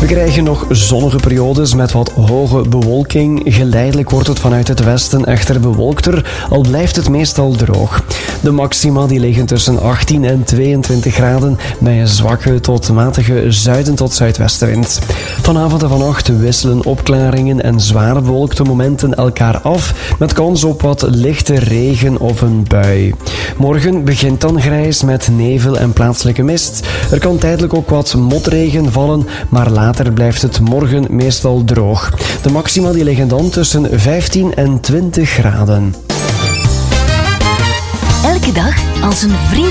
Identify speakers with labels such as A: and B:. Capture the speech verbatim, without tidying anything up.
A: We krijgen nog zonnige periodes met wat hoge bewolking. Geleidelijk wordt het vanuit het westen echter bewolkter, al blijft het meestal droog. De maxima die liggen tussen achttien en tweeëntwintig graden bij een zwakke tot matige zuiden tot zuidwestenwind. Vanavond en vannacht wisselen opklaringen en zware bewolkte momenten elkaar af met kans op wat lichte regen of een bui. Morgen begint dan grijs met nevel en plaatselijke mist. Er kan tijdelijk ook wat motregen vallen, maar later blijft het morgen meestal droog. De maxima die liggen dan tussen vijftien en twintig graden.
B: Elke dag als een vriend